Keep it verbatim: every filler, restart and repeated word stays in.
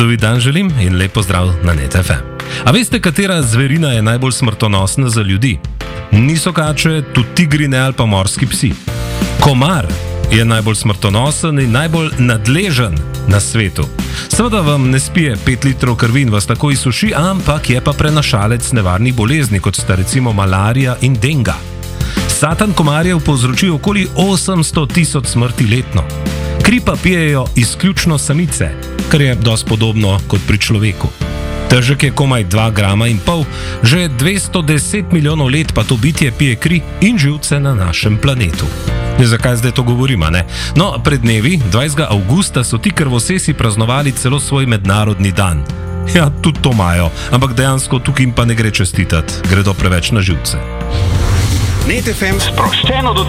Čudovit dan želim in lep pozdrav na Net F M. A veste, katera zverina je najbolj smrtonosna za ljudi? Niso kače, tudi tigri ne ali pa morski psi. Komar je najbolj smrtonosen in najbolj nadležen na svetu. Seveda vam ne spije pet litrov krvi in vas tako izsuši, ampak je pa prenašalec nevarnih bolezni, kot sta recimo malarija in denga. Satan komarjev povzroči okoli osemsto tisoč smrti letno. Kri pa pijejo izključno samice, kar je dosti podobno kot pri človeku. Težek je komaj dva grama in pol, že dvesto deset milijonov let pa to bitje pije kri in živce na našem planetu. Ne, zakaj zdaj to govorim, a ne? No, pred dnevi, dvajsetega avgusta, so ti krvosesi praznovali celo svoj mednarodni dan. Ja, tudi to imajo, ampak dejansko tukaj jim pa ne gre čestitati, gredo preveč na živce. Net F M sproščeno do